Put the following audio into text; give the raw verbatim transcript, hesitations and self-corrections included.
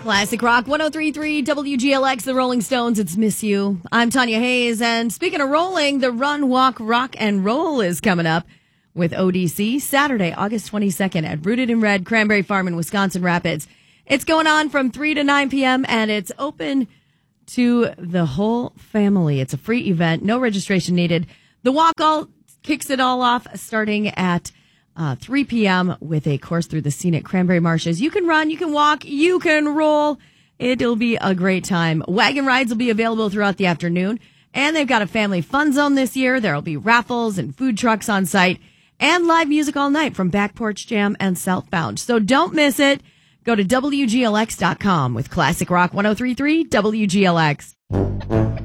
Classic Rock one oh three point three W G L X, The Rolling Stones, it's Miss You. I'm Tanya Hayes, and speaking of rolling, the Run, Walk, Rock, and Roll is coming up with O D C Saturday, August twenty-second at Rooted in Red Cranberry Farm in Wisconsin Rapids. It's going on from three to nine p.m., and it's open to the whole family. It's a free event, no registration needed. The walk all kicks it all off starting at Uh, three p.m. with a course through the scenic cranberry marshes. You can run, you can walk, you can roll. It'll be a great time. Wagon rides will be available throughout the afternoon, and they've got a family fun zone this year. There'll be raffles and food trucks on site, and live music all night from Back Porch Jam and Southbound. So don't miss it. Go to W G L X dot com with Classic Rock one oh three point three W G L X.